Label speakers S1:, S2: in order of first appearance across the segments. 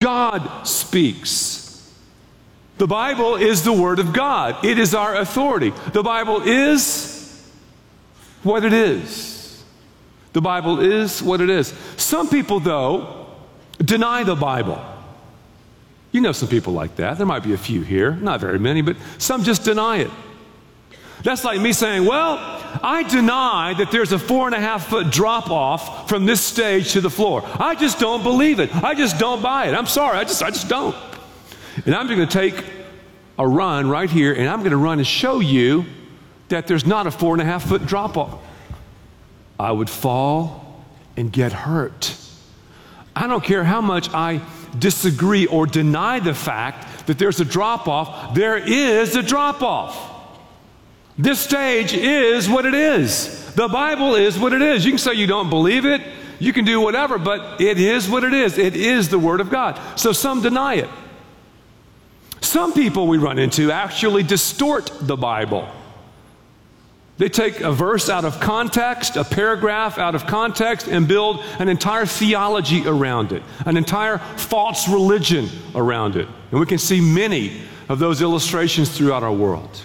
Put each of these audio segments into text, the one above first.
S1: God speaks. The Bible is the Word of God. It is our authority. The Bible is what it is. The Bible is what it is. Some people, though, deny the Bible. You know some people like that. There might be a few here, not very many, but some just deny it. That's like me saying, well, I deny that there's a 4.5-foot drop-off from this stage to the floor. I just don't believe it. I just don't buy it. I'm sorry, I just don't. And I'm going to take a run right here, and I'm going to run and show you that there's not a 4.5-foot drop-off. I would fall and get hurt. I don't care how much I disagree or deny the fact that there's a drop-off. There is a drop-off. This stage is what it is. The Bible is what it is. You can say you don't believe it. You can do whatever, but it is what it is. It is the Word of God. So some deny it. Some people we run into actually distort the Bible. They take a verse out of context, a paragraph out of context, and build an entire theology around it, an entire false religion around it. And we can see many of those illustrations throughout our world.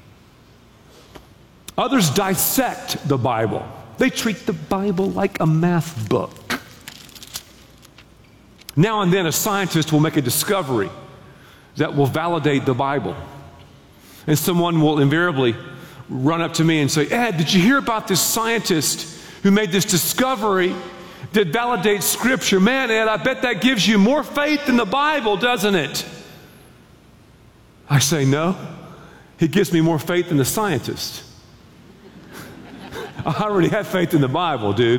S1: Others dissect the Bible. They treat the Bible like a math book. Now and then a scientist will make a discovery that will validate the Bible. And someone will invariably run up to me and say, Ed, did you hear about this scientist who made this discovery that validates Scripture? Man, Ed, I bet that gives you more faith in the Bible, doesn't it? I say, no, it gives me more faith in the scientist. I already have faith in the Bible, dude.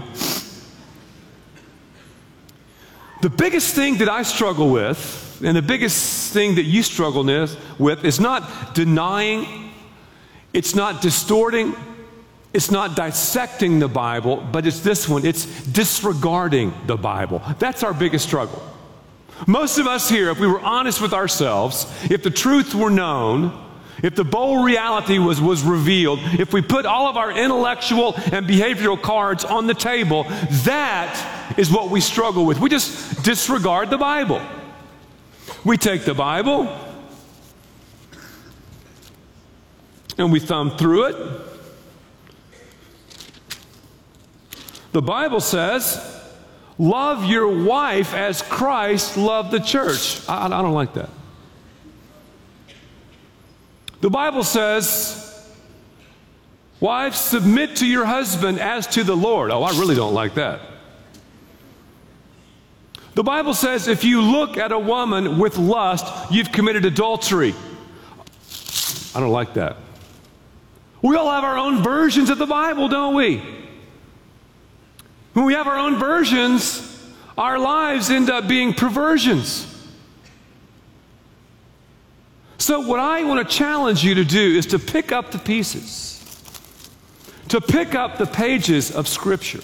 S1: The biggest thing that I struggle with, and the biggest thing that you struggle with, is not denying, it's not distorting, it's not dissecting the Bible, but it's this one, it's disregarding the Bible. That's our biggest struggle. Most of us here, if we were honest with ourselves, if the truth were known, if the bold reality was revealed, if we put all of our intellectual and behavioral cards on the table, that is what we struggle with. We just disregard the Bible. We take the Bible and we thumb through it. The Bible says, love your wife as Christ loved the church. I don't like that. The Bible says, wives, submit to your husband as to the Lord. Oh, I really don't like that. The Bible says, if you look at a woman with lust, you've committed adultery. I don't like that. We all have our own versions of the Bible, don't we? When we have our own versions, our lives end up being perversions. So what I want to challenge you to do is to pick up the pieces, to pick up the pages of Scripture.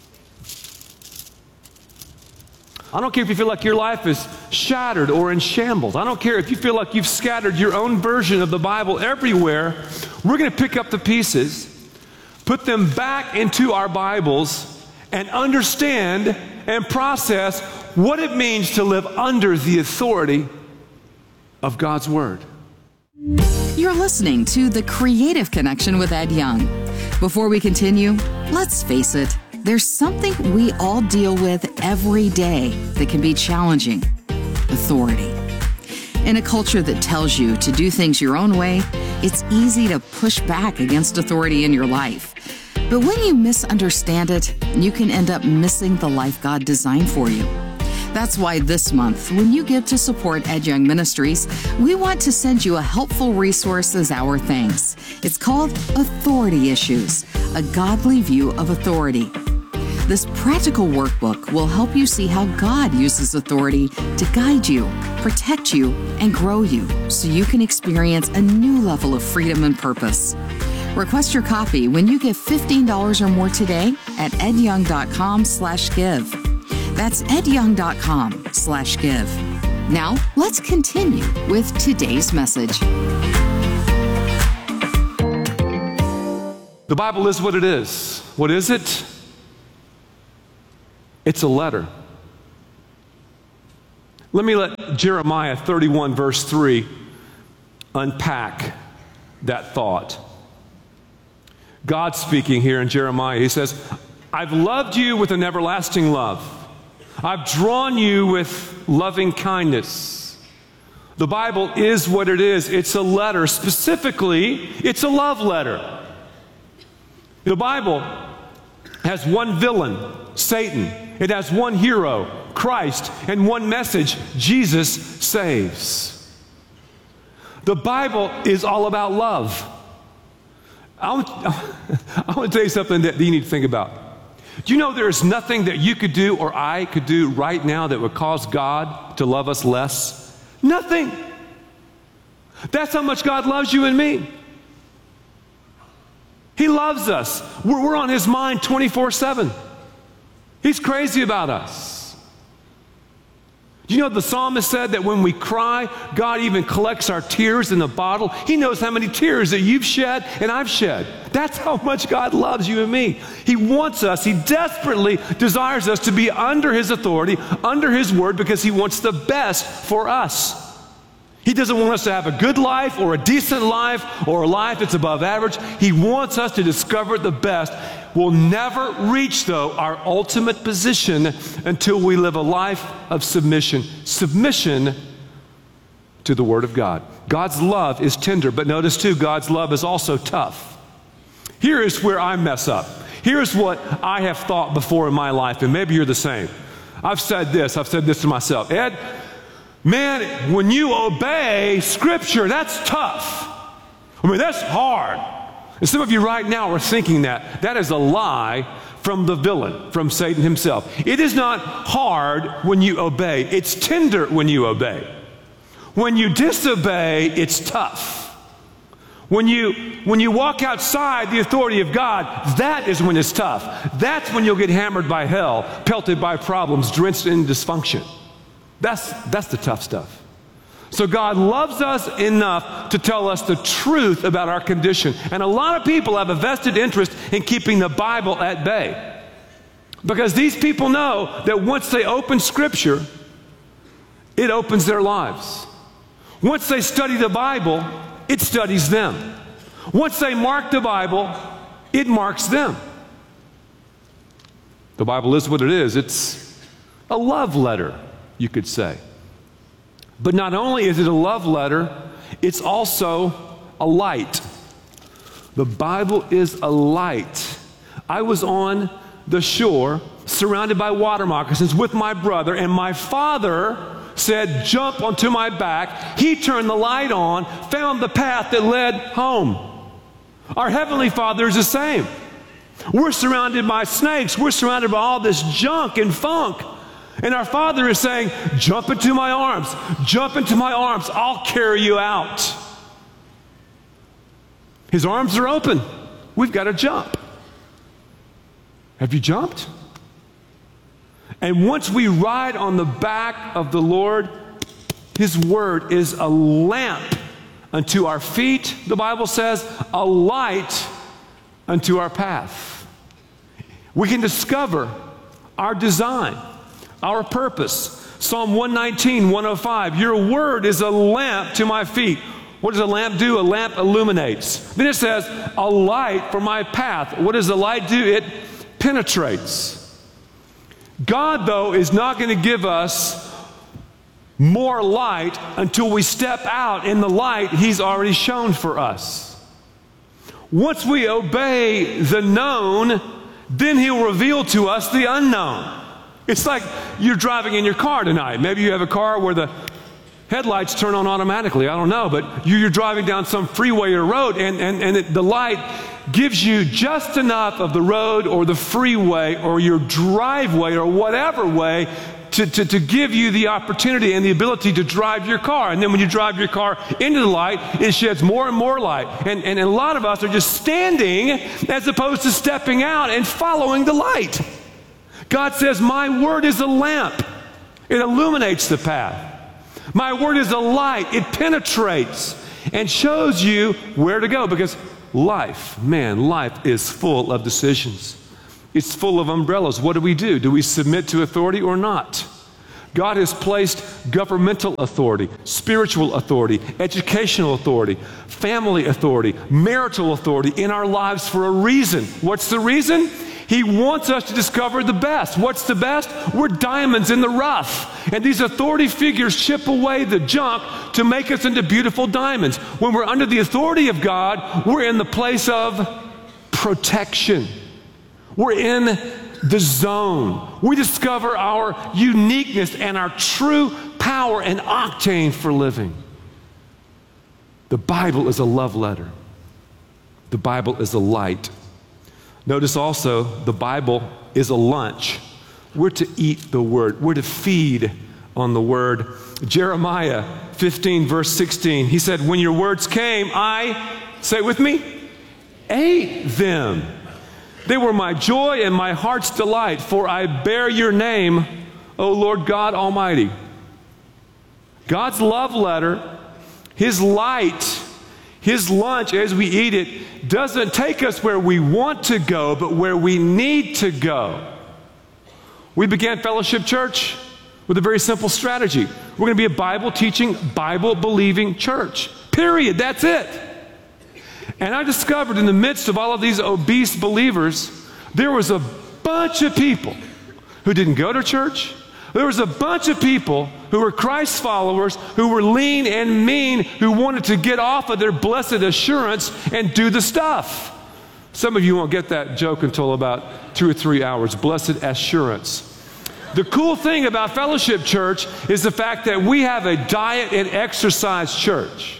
S1: I don't care if you feel like your life is shattered or in shambles. I don't care if you feel like you've scattered your own version of the Bible everywhere. We're going to pick up the pieces, put them back into our Bibles, and understand and process what it means to live under the authority of God's Word.
S2: You're listening to The Creative Connection with Ed Young. Before we continue, let's face it, there's something we all deal with every day that can be challenging: authority. In a culture that tells you to do things your own way, it's easy to push back against authority in your life. But when you misunderstand it, you can end up missing the life God designed for you. That's why this month, when you give to support Ed Young Ministries, we want to send you a helpful resource as our thanks. It's called Authority Issues, a godly view of authority. This practical workbook will help you see how God uses authority to guide you, protect you, and grow you so you can experience a new level of freedom and purpose. Request your copy when you give $15 or more today at edyoung.com/give. That's edyoung.com/give. Now, let's continue with today's message.
S1: The Bible is what it is. What is it? It's a letter. Let me let Jeremiah 31, verse 3, unpack that thought. God speaking here in Jeremiah, he says, I've loved you with an everlasting love. I've drawn you with loving kindness. The Bible is what it is. It's a letter. Specifically, it's a love letter. The Bible has one villain, Satan. It has one hero, Christ, and one message, Jesus saves. The Bible is all about love. I want to tell you something that you need to think about. Do you know there is nothing that you could do or I could do right now that would cause God to love us less? Nothing. That's how much God loves you and me. He loves us. We're on His mind 24/7. He's crazy about us. Do you know the psalmist said that when we cry, God even collects our tears in a bottle? He knows how many tears that you've shed and I've shed. That's how much God loves you and me. He wants us, He desperately desires us to be under His authority, under His word, because He wants the best for us. He doesn't want us to have a good life or a decent life or a life that's above average. He wants us to discover the best. We'll never reach, though, our ultimate position until we live a life of submission. Submission to the Word of God. God's love is tender, but notice too, God's love is also tough. Here is where I mess up. Here's what I have thought before in my life, and maybe you're the same. I've said this to myself. Ed, man, when you obey Scripture, that's tough. I mean, that's hard. And some of you right now are thinking that. That is a lie from the villain, from Satan himself. It is not hard when you obey. It's tender when you obey. When you disobey, it's tough. When you walk outside the authority of God, that is when it's tough. That's when you'll get hammered by hell, pelted by problems, drenched in dysfunction. That's the tough stuff. So God loves us enough to tell us the truth about our condition. And a lot of people have a vested interest in keeping the Bible at bay. Because these people know that once they open Scripture, it opens their lives. Once they study the Bible, it studies them. Once they mark the Bible, it marks them. The Bible is what it is. It's a love letter, you could say. But not only is it a love letter, it's also a light. The Bible is a light. I was on the shore, surrounded by water moccasins with my brother, and my father said, jump onto my back. He turned the light on, found the path that led home. Our Heavenly Father is the same. We're surrounded by snakes. We're surrounded by all this junk and funk. And our Father is saying, jump into my arms. Jump into my arms. I'll carry you out. His arms are open. We've got to jump. Have you jumped? And once we ride on the back of the Lord, His Word is a lamp unto our feet, the Bible says, a light unto our path. We can discover our design, our purpose. Psalm 119, 105, your word is a lamp to my feet. What does a lamp do? A lamp illuminates. Then it says, a light for my path. What does the light do? It penetrates. God, though, is not going to give us more light until we step out in the light He's already shown for us. Once we obey the known, then He'll reveal to us the unknown. It's like you're driving in your car tonight. Maybe you have a car where the headlights turn on automatically. I don't know. But you're driving down some freeway or road, and the light gives you just enough of the road or the freeway or your driveway or whatever way to give you the opportunity and the ability to drive your car. And then when you drive your car into the light, it sheds more and more light. And a lot of us are just standing as opposed to stepping out and following the light. God says, my word is a lamp. It illuminates the path. My word is a light. It penetrates and shows you where to go. Because life is full of decisions. It's full of umbrellas. What do? Do we submit to authority or not? God has placed governmental authority, spiritual authority, educational authority, family authority, marital authority in our lives for a reason. What's the reason? He wants us to discover the best. What's the best? We're diamonds in the rough. And these authority figures chip away the junk to make us into beautiful diamonds. When we're under the authority of God, we're in the place of protection. We're in the zone. We discover our uniqueness and our true power and octane for living. The Bible is a love letter. The Bible is a light. Notice also, the Bible is a lunch. We're to eat the Word. We're to feed on the Word. Jeremiah 15, verse 16, he said, when your words came, I, say it with me, ate them. They were my joy and my heart's delight, for I bear your name, O Lord God Almighty. God's love letter, His light, His lunch as we eat it, doesn't take us where we want to go, but where we need to go. We began Fellowship Church with a very simple strategy. We're going to be a Bible-teaching, Bible-believing church. Period. That's it. And I discovered in the midst of all of these obese believers, there was a bunch of people who didn't go to church. There was a bunch of people who were Christ followers, who were lean and mean, who wanted to get off of their blessed assurance and do the stuff. Some of you won't get that joke until about 2 or 3 hours. Blessed assurance. The cool thing about Fellowship Church is the fact that we have a diet and exercise church.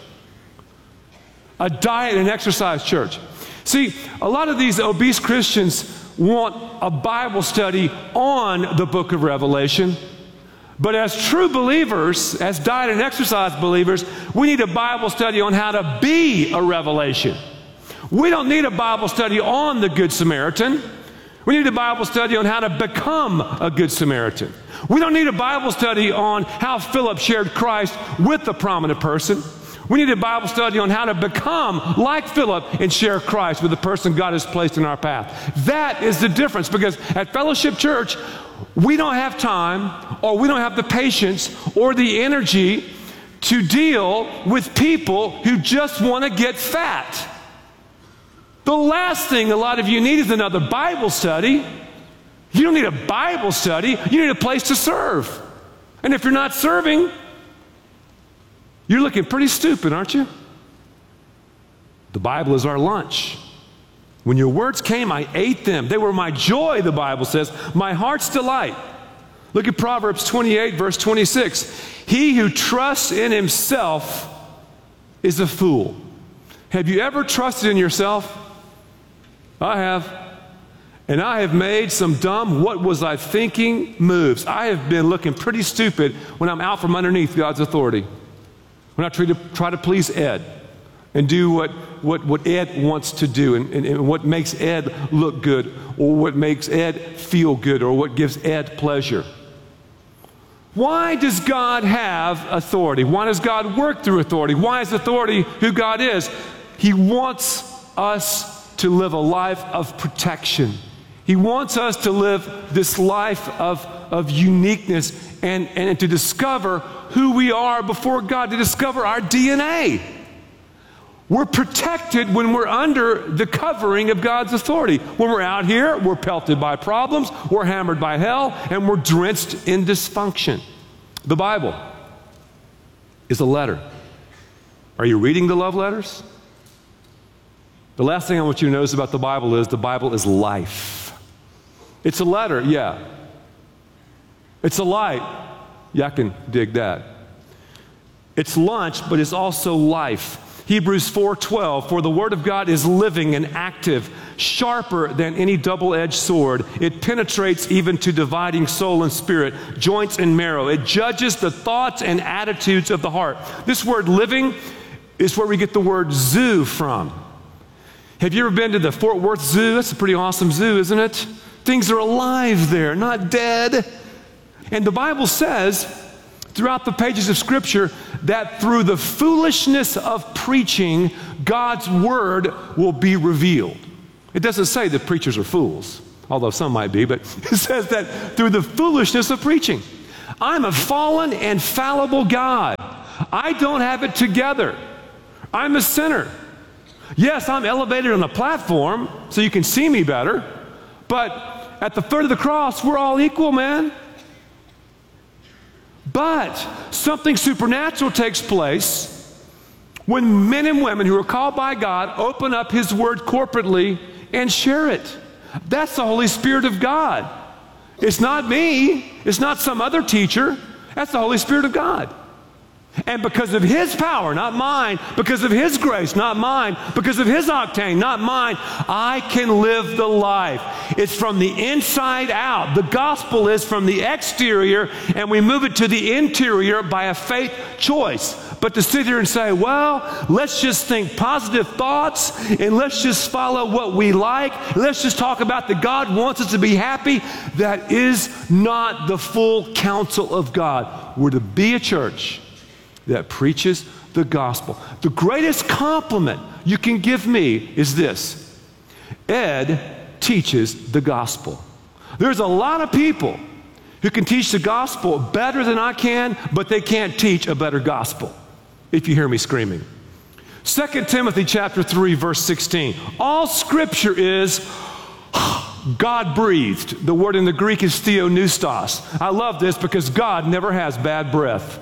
S1: A diet and exercise church. See, a lot of these obese Christians want a Bible study on the book of Revelation. But as true believers, as diet and exercise believers, we need a Bible study on how to be a revelation. We don't need a Bible study on the Good Samaritan. We need a Bible study on how to become a Good Samaritan. We don't need a Bible study on how Philip shared Christ with a prominent person. We need a Bible study on how to become like Philip and share Christ with the person God has placed in our path. That is the difference, because at Fellowship Church, we don't have time, or we don't have the patience or the energy to deal with people who just want to get fat. The last thing a lot of you need is another Bible study. You don't need a Bible study. You need a place to serve. And if you're not serving, you're looking pretty stupid, aren't you? The Bible is our lunch. When your words came, I ate them. They were my joy, the Bible says, my heart's delight. Look at Proverbs 28, verse 26. He who trusts in himself is a fool. Have you ever trusted in yourself? I have. And I have made some dumb, what was I thinking moves. I have been looking pretty stupid when I'm out from underneath God's authority. When I try to please Ed and do what Ed wants to do and what makes Ed look good, or what makes Ed feel good, or what gives Ed pleasure. Why does God have authority? Why does God work through authority? Why is authority who God is? He wants us to live a life of protection. He wants us to live this life of uniqueness and to discover who we are before God, to discover our DNA. We're protected when we're under the covering of God's authority. When we're out here, we're pelted by problems, we're hammered by hell, and we're drenched in dysfunction. The Bible is a letter. Are you reading the love letters? The last thing I want you to notice about the Bible is life. It's a letter, yeah. It's a light. Yeah, I can dig that. It's lunch, but it's also life. Hebrews 4:12, for the word of God is living and active, sharper than any double-edged sword. It penetrates even to dividing soul and spirit, joints and marrow. It judges the thoughts and attitudes of the heart. This word living is where we get the word zoo from. Have you ever been to the Fort Worth Zoo? That's a pretty awesome zoo, isn't it? Things are alive there, not dead. And the Bible says throughout the pages of Scripture that through the foolishness of preaching, God's word will be revealed. It doesn't say that preachers are fools, although some might be, but it says that through the foolishness of preaching. I'm a fallen and fallible God. I don't have it together. I'm a sinner. Yes, I'm elevated on a platform so you can see me better, but at the foot of the cross, we're all equal, man. But something supernatural takes place when men and women who are called by God open up His Word corporately and share it. That's the Holy Spirit of God. It's not me. It's not some other teacher. That's the Holy Spirit of God. And because of His power, not mine, because of His grace, not mine, because of His octane, not mine, I can live the life. It's from the inside out. The gospel is from the exterior, and we move it to the interior by a faith choice. But to sit here and say, well, let's just think positive thoughts, and let's just follow what we like, and let's just talk about that God wants us to be happy, that is not the full counsel of God. We're to be a church that preaches the gospel. The greatest compliment you can give me is this: Ed teaches the gospel. There's a lot of people who can teach the gospel better than I can, but they can't teach a better gospel, if you hear me screaming. 2 Timothy chapter 3, verse 16. All Scripture is God-breathed. The word in the Greek is theopneustos. I love this because God never has bad breath.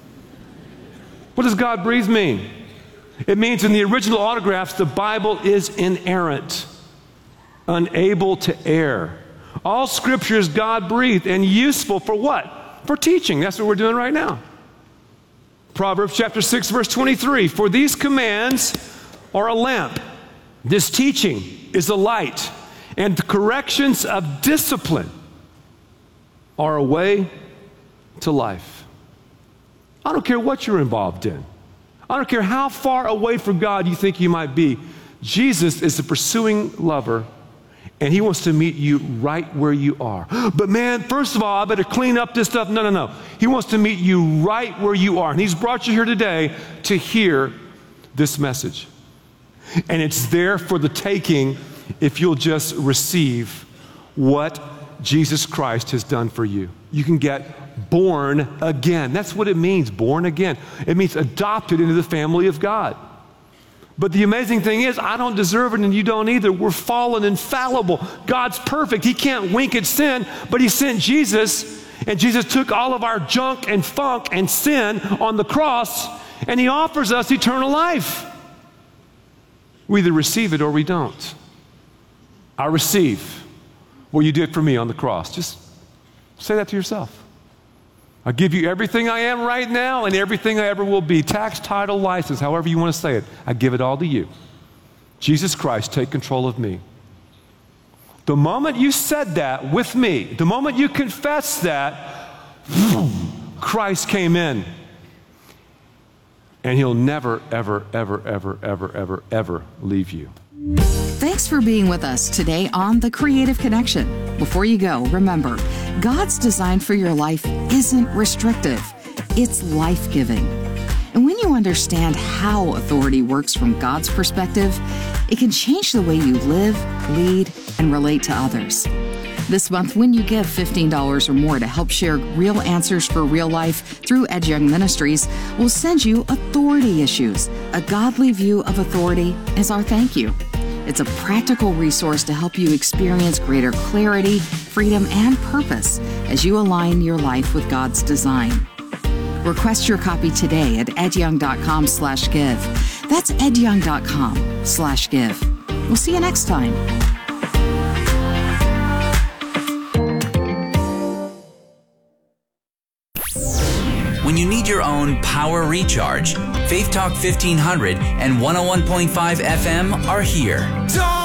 S1: What does God breathe mean? It means in the original autographs, the Bible is inerrant, unable to err. All Scripture is God-breathed and useful for what? For teaching. That's what we're doing right now. Proverbs chapter 6, verse 23. For these commands are a lamp. This teaching is a light. And the corrections of discipline are a way to life. I don't care what you're involved in. I don't care how far away from God you think you might be. Jesus is the pursuing lover, and He wants to meet you right where you are. But man, first of all, I better clean up this stuff. No. He wants to meet you right where you are. And He's brought you here today to hear this message. And it's there for the taking if you'll just receive what Jesus Christ has done for you. You can get born again. That's what it means, born again. It means adopted into the family of God. But the amazing thing is, I don't deserve it and you don't either. We're fallen and fallible. God's perfect. He can't wink at sin, but He sent Jesus, and Jesus took all of our junk and funk and sin on the cross, and He offers us eternal life. We either receive it or we don't. I receive what you did for me on the cross. Just say that to yourself. I give you everything I am right now and everything I ever will be. Tax, title, license, however you want to say it. I give it all to you. Jesus Christ, take control of me. The moment you said that with me, the moment you confessed that, Christ came in. And He'll never, ever, ever, ever, ever, ever, ever leave you.
S2: Thanks for being with us today on The Creative Connection. Before you go, remember, God's design for your life isn't restrictive. It's life-giving. And when you understand how authority works from God's perspective, it can change the way you live, lead, and relate to others. This month, when you give $15 or more to help share real answers for real life through Ed Young Ministries, we'll send you Authority Issues, a godly view of authority as our thank you. It's a practical resource to help you experience greater clarity, freedom, and purpose as you align your life with God's design. Request your copy today at edyoung.com/give. That's edyoung.com/give. We'll see you next time.
S3: When you need your own power recharge, Faith Talk 1500 and 101.5 FM are here.